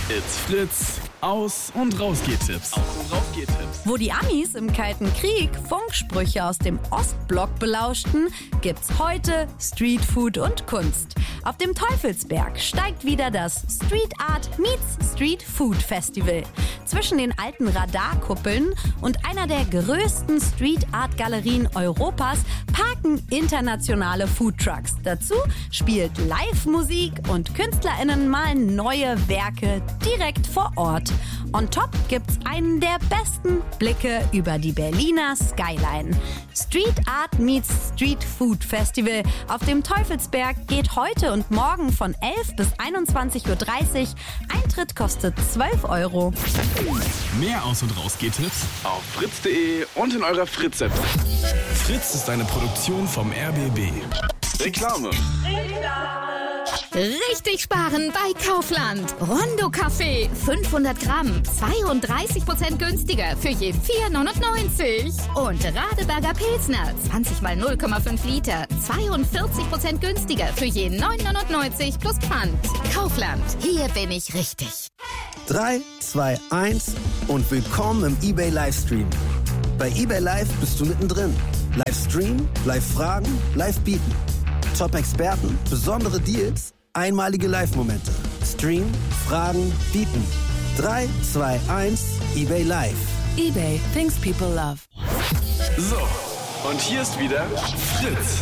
It's Fritz. Aus- und Rausgehtipps. Wo die Amis im Kalten Krieg Funksprüche aus dem Ostblock belauschten, gibt's heute Streetfood und Kunst. Auf dem Teufelsberg steigt wieder das Street Art meets Street Food Festival. Zwischen den alten Radarkuppeln und einer der größten Street Art Galerien Europas parken internationale Foodtrucks. Dazu spielt Live-Musik und KünstlerInnen malen neue Werke direkt vor Ort. On top gibt's einen der besten Blicke über die Berliner Skyline. Street Art meets Street Food Festival auf dem Teufelsberg geht heute und morgen von 11 bis 21.30 Uhr. Eintritt kostet 12 €. Mehr Aus- und Rausgehtipps auf fritz.de und in eurer Fritz-App. Fritz ist eine Produktion vom RBB. Reklame. Richtig sparen bei Kaufland. Rondo Kaffee, 500 Gramm, 32% günstiger für je 4,99. Und Radeberger Pilsner, 20 mal 0,5 Liter, 42% günstiger für je 9,99 plus Pfand. Kaufland, hier bin ich richtig. 3, 2, 1 und willkommen im eBay Livestream. Bei eBay Live bist du mittendrin. Livestream, Live-Fragen, Live-Bieten. Top-Experten, besondere Deals, einmalige Live-Momente. Stream, Fragen, Bieten. 3, 2, 1, eBay Live. eBay, things people love. So, und hier ist wieder Fritz.